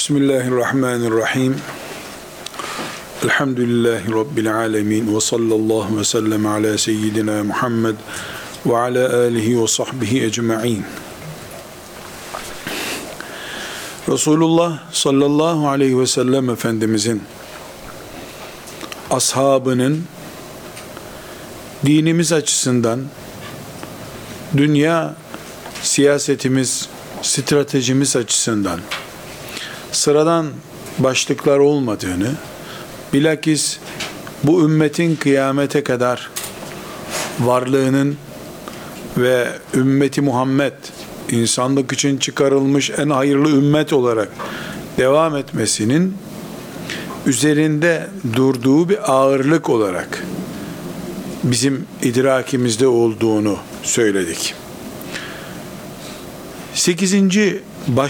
Bismillahirrahmanirrahim. Elhamdülillahi Rabbil alemin. Ve sallallahu ve sellem ala seyyidina Muhammed ve ala alihi ve sahbihi ecma'in. Resulullah sallallahu aleyhi ve sellem Efendimizin ashabının dinimiz açısından dünya siyasetimiz, stratejimiz açısından sıradan başlıklar olmadığını, bilakis bu ümmetin kıyamete kadar varlığının ve ümmeti Muhammed insanlık için çıkarılmış en hayırlı ümmet olarak devam etmesinin üzerinde durduğu bir ağırlık olarak bizim idrakimizde olduğunu söyledik. 8.